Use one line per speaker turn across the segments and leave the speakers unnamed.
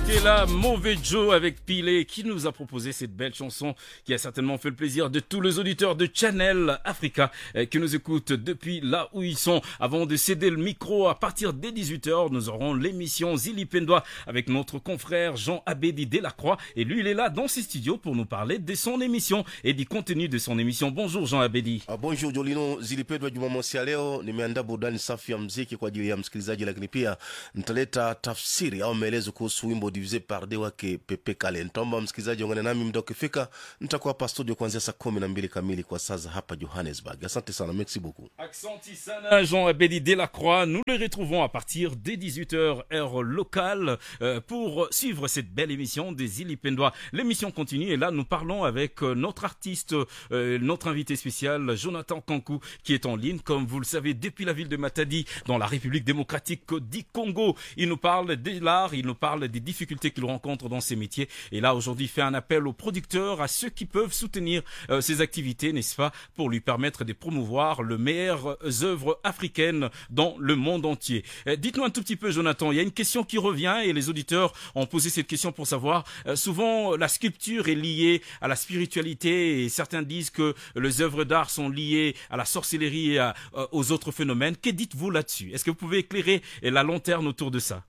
C'était là Mauvais Joe avec Pilé qui nous a proposé cette belle chanson qui a certainement fait le plaisir de tous les auditeurs de Channel Africa qui nous écoutent depuis là où ils sont. Avant de céder le micro, à partir des 18h, nous aurons l'émission Zili Pendoa avec notre confrère Jean Abedi Delacroix. Et lui, il est là dans ses studios pour nous parler de son émission et du contenu de son émission. Bonjour Jean Abedi.
Bonjour Jolino, Zili Pendoa Jumamosi ya leo nimeandaa burudani safi ya muziki kwa ajili ya msikilizaji, lakini pia nitaleta tafsiri au maelezo kuhusu wimbo Divisé par deux wake Pepe Kale. Nitaomba msikilizaji ungane nami muda ukifika, nitakuwa hapa studio kuanzia saa 12 kamili kwa saa za hapa Johannesburg. Asante sana, merci beaucoup.
Accenti sana Jean Abedi Delacroix, nous le retrouvons à partir des 18h heure locale pour suivre cette belle émission des Zili Pendoa. L'émission continue et là nous parlons avec notre artiste, notre invité spécial Jonathan Kankou qui est en ligne comme vous le savez depuis la ville de Matadi dans la République démocratique du Congo. Il nous parle de l'art, il nous parle des difficultés qu'il rencontre dans ses métiers et là aujourd'hui il fait un appel aux producteurs, à ceux qui peuvent soutenir ses activités, n'est-ce pas, pour lui permettre de promouvoir les meilleures œuvres africaines dans le monde entier. Dites-nous un tout petit peu Jonathan, il y a une question qui revient et les auditeurs ont posé cette question pour savoir, souvent la sculpture est liée à la spiritualité et certains disent que les œuvres d'art sont liées à la sorcellerie et aux autres phénomènes. Que dites-vous là-dessus? Est-ce que vous pouvez éclairer la lanterne autour de ça?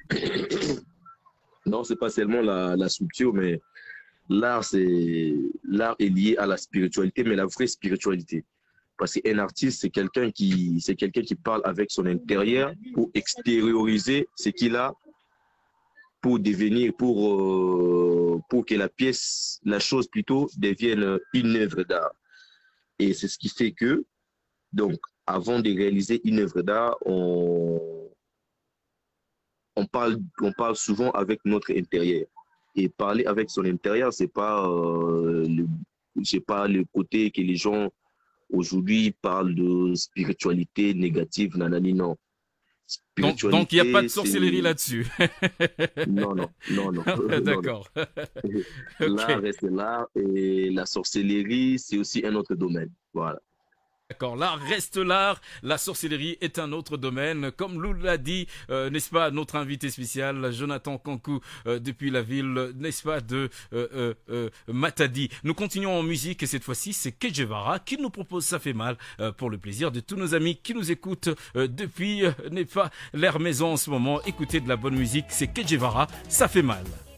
Non, c'est pas seulement la sculpture, mais l'art est lié à la spiritualité, mais la vraie spiritualité. Parce qu'un artiste, c'est quelqu'un qui parle avec son intérieur pour extérioriser ce qu'il a, pour que la chose plutôt devienne une œuvre d'art. Et c'est ce qui fait que, donc, avant de réaliser une œuvre d'art, on parle souvent avec notre intérieur. Et parler avec son intérieur, c'est pas le côté que les gens aujourd'hui parlent de spiritualité négative, nanani, non.
Donc il n'y a pas de sorcellerie là-dessus.
Non.
D'accord.
L'art reste l'art et la sorcellerie, c'est aussi un autre domaine. Voilà.
D'accord, l'art reste l'art, la sorcellerie est un autre domaine. Comme Lou l'a dit, n'est-ce pas, notre invité spécial, Jonathan Kankou, depuis la ville, n'est-ce pas, de Matadi. Nous continuons en musique et cette fois-ci, c'est Kejevara qui nous propose Ça fait mal pour le plaisir de tous nos amis qui nous écoutent depuis, n'est pas, leur maison en ce moment. Écoutez de la bonne musique, c'est Kejevara, Ça fait mal.